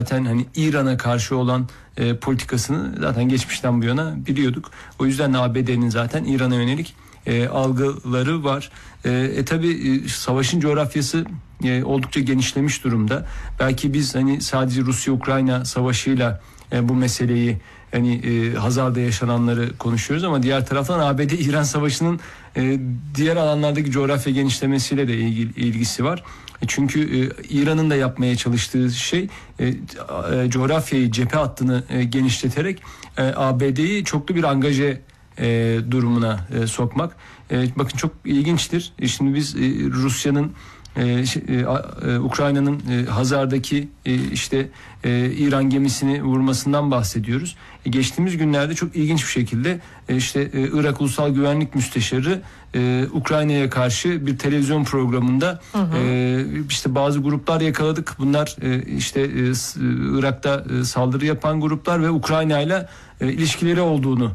zaten hani İran'a karşı olan politikasını zaten geçmişten bu yana biliyorduk. O yüzden ABD'nin zaten İran'a yönelik algıları var. Tabii savaşın coğrafyası oldukça genişlemiş durumda. Belki biz hani sadece Rusya-Ukrayna savaşıyla bu meseleyi, hani Hazar'da yaşananları konuşuyoruz ama diğer taraftan ABD-İran savaşının diğer alanlardaki coğrafya genişlemesiyle de ilgisi var. Çünkü İran'ın da yapmaya çalıştığı şey coğrafyayı, cephe hattını genişleterek ABD'yi çoklu bir angaje durumuna sokmak. Bakın çok ilginçtir. Şimdi biz Rusya'nın Ukrayna'nın Hazar'daki İran gemisini vurmasından bahsediyoruz. Geçtiğimiz günlerde çok ilginç bir şekilde Irak Ulusal Güvenlik Müsteşarı Ukrayna'ya karşı bir televizyon programında bazı gruplar yakaladık. Bunlar Irak'ta saldırı yapan gruplar ve Ukrayna'yla ilişkileri olduğunu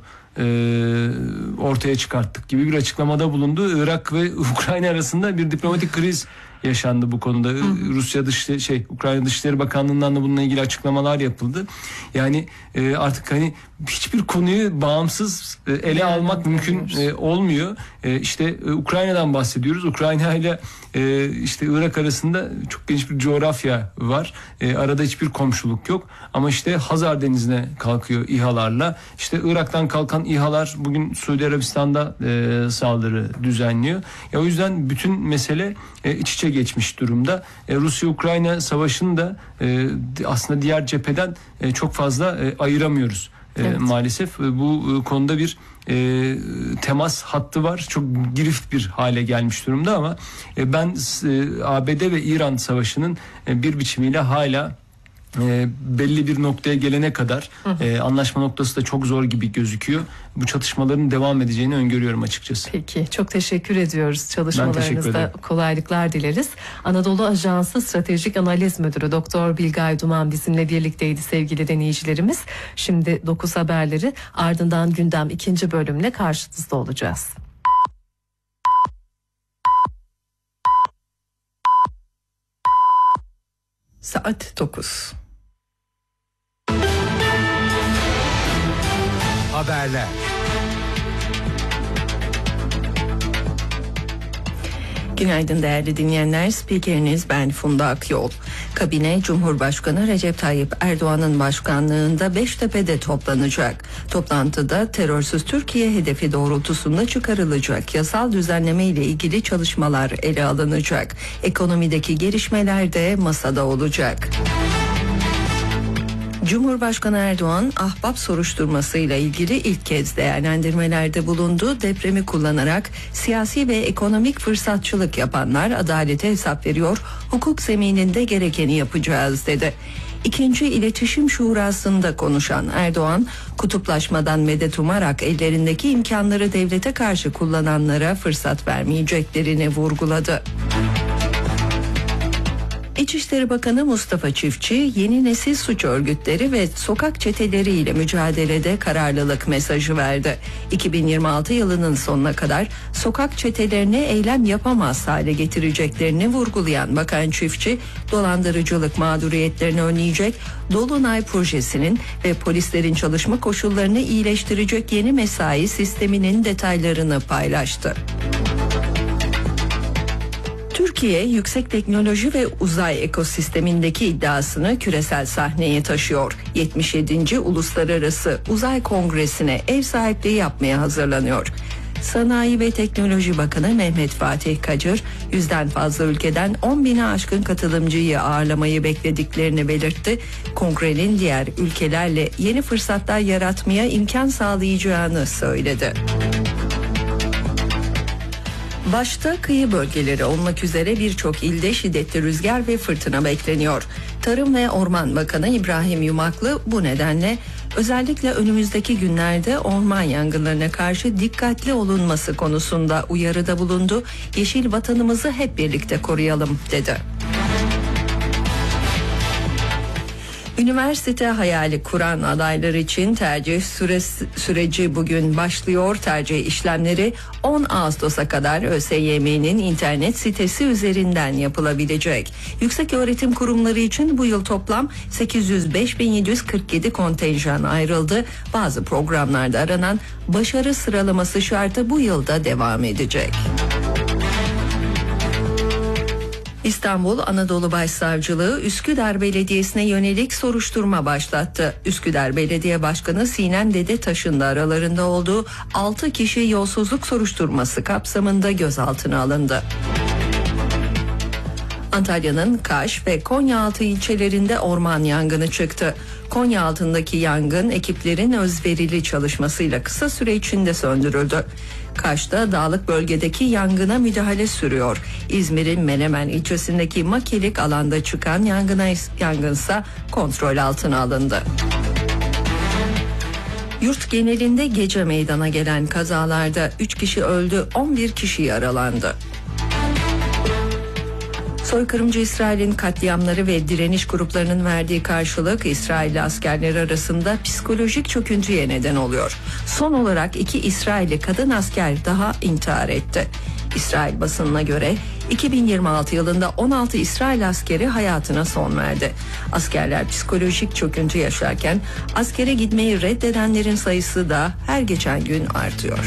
ortaya çıkarttık gibi bir açıklamada bulundu. Irak ve Ukrayna arasında bir diplomatik kriz yaşandı bu konuda. Ukrayna Dışişleri Bakanlığı'ndan da bununla ilgili açıklamalar yapıldı. Yani artık hani hiçbir konuyu bağımsız ele almak mümkün olmuyor. Ukrayna'dan bahsediyoruz. Ukrayna ile Irak arasında çok geniş bir coğrafya var. Arada hiçbir komşuluk yok. Ama Hazar Denizi'ne kalkıyor İHA'larla. Irak'tan kalkan İHA'lar bugün Suudi Arabistan'da saldırı düzenliyor. O yüzden bütün mesele iç içe geçmiş durumda. Rusya-Ukrayna savaşını da aslında diğer cepheden çok fazla ayıramıyoruz. Evet. Maalesef bu konuda bir temas hattı var. Çok girift bir hale gelmiş durumda ama ben ABD ve İran savaşının bir biçimiyle hala belli bir noktaya gelene kadar anlaşma noktası da çok zor gibi gözüküyor. Bu çatışmaların devam edeceğini öngörüyorum açıkçası. Peki, çok teşekkür ediyoruz. Çalışmalarınızda kolaylıklar dileriz. Anadolu Ajansı Stratejik Analiz Müdürü Doktor Bilgay Duman bizimle birlikteydi sevgili dinleyicilerimiz. Şimdi 9 haberleri, ardından gündem 2. bölümle karşınızda olacağız. Saat 9. Haberler. Günaydın değerli dinleyenler. Spikeriniz ben Funda Akyol. Kabine Cumhurbaşkanı Recep Tayyip Erdoğan'ın başkanlığında Beştepe'de toplanacak. Toplantıda terörsüz Türkiye hedefi doğrultusunda çıkarılacak yasal düzenleme ile ilgili çalışmalar ele alınacak. Ekonomideki gelişmeler de masada olacak. Cumhurbaşkanı Erdoğan, Ahbap soruşturmasıyla ilgili ilk kez değerlendirmelerde bulundu. Depremi kullanarak siyasi ve ekonomik fırsatçılık yapanlar adalete hesap veriyor, hukuk zemininde gerekeni yapacağız dedi. İkinci İletişim Şurası'nda konuşan Erdoğan, kutuplaşmadan medet umarak ellerindeki imkanları devlete karşı kullananlara fırsat vermeyeceklerini vurguladı. İçişleri Bakanı Mustafa Çiftçi, yeni nesil suç örgütleri ve sokak çeteleriyle mücadelede kararlılık mesajı verdi. 2026 yılının sonuna kadar sokak çetelerini eylem yapamaz hale getireceklerini vurgulayan Bakan Çiftçi, dolandırıcılık mağduriyetlerini önleyecek Dolunay projesinin ve polislerin çalışma koşullarını iyileştirecek yeni mesai sisteminin detaylarını paylaştı. Türkiye, yüksek teknoloji ve uzay ekosistemindeki iddiasını küresel sahneye taşıyor. 77. Uluslararası Uzay Kongresi'ne ev sahipliği yapmaya hazırlanıyor. Sanayi ve Teknoloji Bakanı Mehmet Fatih Kacır, 100'den fazla ülkeden 10.000'e aşkın katılımcıyı ağırlamayı beklediklerini belirtti. Kongrenin diğer ülkelerle yeni fırsatlar yaratmaya imkan sağlayacağını söyledi. Başta kıyı bölgeleri olmak üzere birçok ilde şiddetli rüzgar ve fırtına bekleniyor. Tarım ve Orman Bakanı İbrahim Yumaklı bu nedenle özellikle önümüzdeki günlerde orman yangınlarına karşı dikkatli olunması konusunda uyarıda bulundu. Yeşil vatanımızı hep birlikte koruyalım dedi. Üniversite hayali kuran adaylar için tercih süreci bugün başlıyor. Tercih işlemleri 10 Ağustos'a kadar ÖSYM'nin internet sitesi üzerinden yapılabilecek. Yükseköğretim kurumları için bu yıl toplam 805.747 kontenjan ayrıldı. Bazı programlarda aranan başarı sıralaması şartı bu yılda devam edecek. İstanbul Anadolu Başsavcılığı Üsküdar Belediyesi'ne yönelik soruşturma başlattı. Üsküdar Belediye Başkanı Sinem Dedetaş'ın da aralarında olduğu 6 kişi yolsuzluk soruşturması kapsamında gözaltına alındı. Antalya'nın Kaş ve Konyaaltı ilçelerinde orman yangını çıktı. Konyaaltı'ndaki yangın ekiplerin özverili çalışmasıyla kısa süre içinde söndürüldü. Kaş'ta dağlık bölgedeki yangına müdahale sürüyor. İzmir'in Menemen ilçesindeki Makilik alanda çıkan yangınsa kontrol altına alındı. Yurt genelinde gece meydana gelen kazalarda 3 kişi öldü, 11 kişi yaralandı. Soykırımcı İsrail'in katliamları ve direniş gruplarının verdiği karşılık İsrailli askerler arasında psikolojik çöküntüye neden oluyor. Son olarak 2 İsrailli kadın asker daha intihar etti. İsrail basınına göre 2026 yılında 16 İsrail askeri hayatına son verdi. Askerler psikolojik çöküntü yaşarken askere gitmeyi reddedenlerin sayısı da her geçen gün artıyor.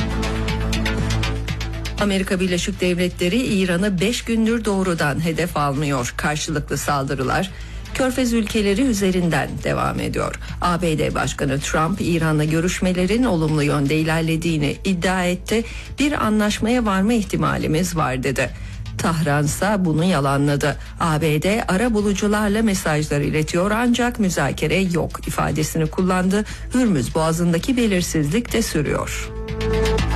Amerika Birleşik Devletleri İran'ı 5 gündür doğrudan hedef almıyor. Karşılıklı saldırılar Körfez ülkeleri üzerinden devam ediyor. ABD Başkanı Trump, İran'la görüşmelerin olumlu yönde ilerlediğini iddia etti. Bir anlaşmaya varma ihtimalimiz var dedi. Tahran'sa bunu yalanladı. ABD arabulucularla mesajlar iletiyor ancak müzakere yok ifadesini kullandı. Hürmüz Boğazı'ndaki belirsizlik de sürüyor.